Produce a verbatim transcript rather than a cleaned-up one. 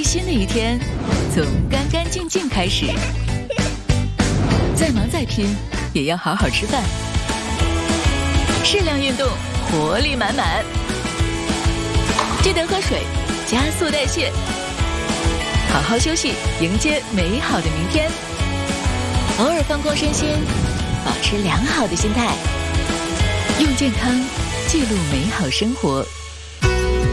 新的一天从干干净净开始。再忙再拼，也要好好吃饭，适量运动，活力满满。记得喝水，加速代谢，好好休息，迎接美好的明天。偶尔放空身心，保持良好的心态，用健康记录美好生活。